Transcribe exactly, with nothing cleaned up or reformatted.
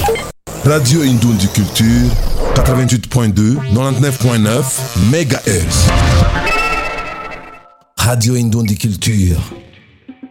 Radio Indondi Culture, quatre-vingt-huit point deux, quatre-vingt-dix-neuf point neuf mégahertz. Radio Indondi Culture.